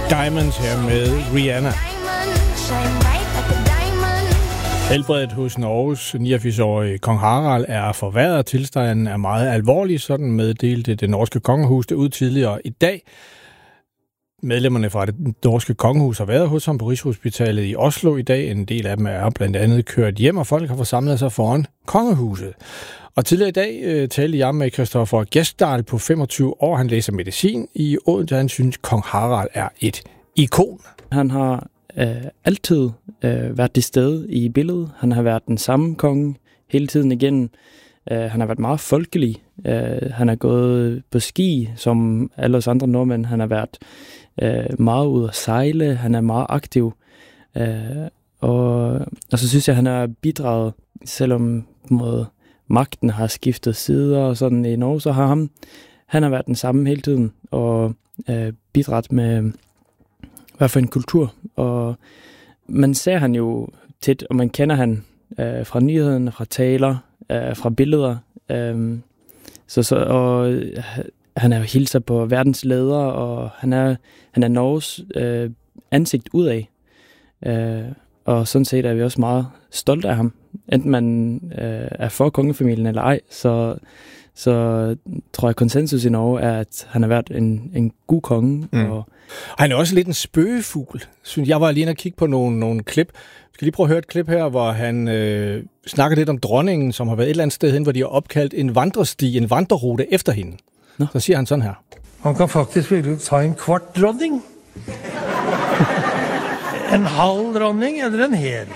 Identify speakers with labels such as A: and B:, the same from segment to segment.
A: Diamonds her med Rihanna. Helbredet hos Norges 89-årige kong Harald er forværret. Tilstanden er meget alvorlig, sådan meddelte det norske kongehus det ud tidligere i dag. Medlemmerne fra det norske kongehus har været hos ham på Rigshospitalet i Oslo i dag. En del af dem er blandt andet kørt hjem, og folk har forsamlet sig foran kongehuset. Og tidligere i dag talte jeg med Kristoffer Gjesdal på 25 år. Han læser medicin i Odense. Han synes, kong Harald er et ikon.
B: Han har altid været til stede i billedet. Han har været den samme konge hele tiden igennem. Han har været meget folkelig. Han har gået på ski, som alle os andre nordmænd. Han har været meget ude at sejle. Han er meget aktiv. Og så synes jeg, han har bidraget, selvom magten har skiftet sider og sådan i Norge, så har han har været den samme hele tiden og bidraget med hvad for en kultur. Og man ser han jo tit, og man kender han fra nyheden, fra taler, fra billeder. Og han er jo hilser på verdens ledere, og han er Norges ansigt udad. Og sådan set er vi også meget stolte af ham. Enten man er for kongefamilien eller ej, så tror jeg, konsensus i Norge er, at han har været en god konge. Mm. Og
A: han er også lidt en spøgefugl. Jeg var lige inde og kigge på nogle klip. Vi skal lige prøve at høre et klip her, hvor han snakker lidt om dronningen, som har været et eller andet sted hen, hvor de har opkaldt en vandresti, en vandrerute efter hende. Nå. Så siger han sådan her.
C: Man kan faktisk virkelig tage en kvart dronning. En halv dronning eller en hel?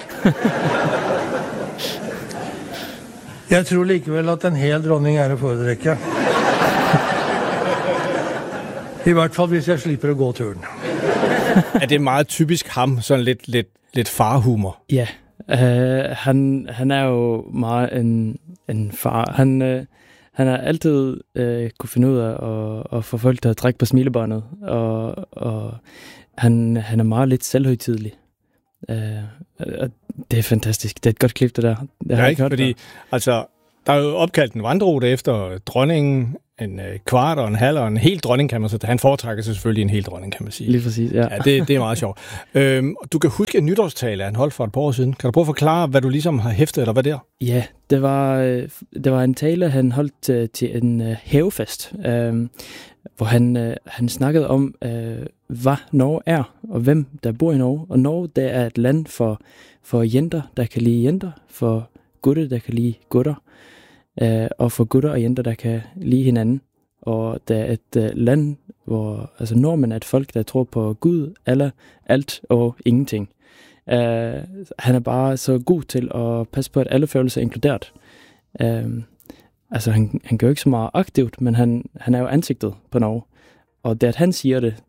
C: Jeg tror likevel, at en hel dronning er at foretrække. I hvert fall, hvis jeg slipper at gå turen.
A: Er det meget typisk ham, sådan lidt farhumor?
B: Ja, han er jo meget en far. Han har altid kunne finde ud af at få folk til at trække på smilebåndet, og han er meget lidt selvhøjtidelig. Det er fantastisk. Det er et godt klip, det der. Det har jeg ikke hørt.
A: Fordi, altså, der er jo opkaldt en vandrerute efter dronningen, en kvart og en halv og en hel dronning, kan man så. Han foretrækker sig selvfølgelig en hel dronning, kan man sige.
B: Lige præcis, ja.
A: Ja, det er meget sjovt. Du kan huske en nytårstale, han holdt for et par år siden. Kan du prøve at forklare, hvad du ligesom har hæftet, eller hvad det er?
B: Ja, det var en tale, han holdt til en havefest, hvor han snakkede om, hvad Norge er, og hvem der bor i Norge. Og Norge, det er et land for jenter, der kan lide jenter, for gutter, der kan lide gutter, og for gutter og jenter, der kan lide hinanden. Og det er et land, hvor altså nordmænd er et folk, der tror på Gud, Allah, alt og ingenting. Han er bare så god til at passe på, at alle føler sig inkluderet. Altså han gør ikke så meget aktivt, men han er jo ansigtet på Norge. Og det, at han siger det,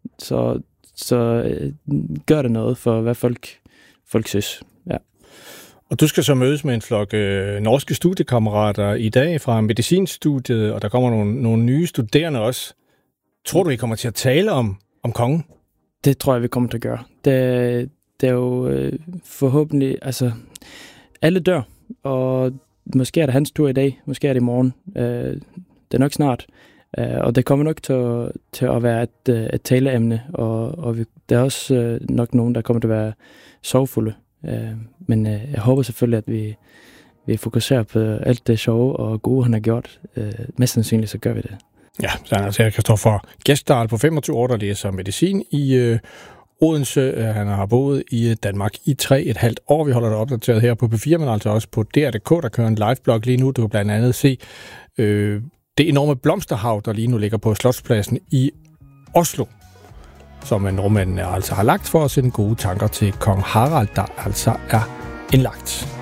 B: så gør det noget for, hvad folk synes. Ja.
A: Og du skal så mødes med en flok norske studiekammerater i dag fra medicinstudiet, og der kommer nogle nye studerende også. Tror du, I kommer til at tale om kongen?
B: Det tror jeg, vi kommer til at gøre. Det er jo forhåbentlig, altså alle dør, og måske er det hans tur i dag, måske er det i morgen. Det er nok snart. Og det kommer nok til at være et taleemne, og der er også nok nogen, der kommer til at være sorgfulde. Men jeg håber selvfølgelig, at vi fokuserer på alt det sjove og gode, han har gjort. Mest sandsynligt, så gør vi det.
A: Ja, så han altså Kristoffer Gjesdal på 25 år, der læser medicin i Odense. Han har boet i Danmark i 3,5 år. Vi holder det opdateret her på P4, men altså også på DR.dk, der kører en live-blog lige nu. Du kan blandt andet se det enorme blomsterhav, der lige nu ligger på Slotspladsen i Oslo, som nordmændene altså har lagt for at sende gode tanker til kong Harald, der altså er indlagt.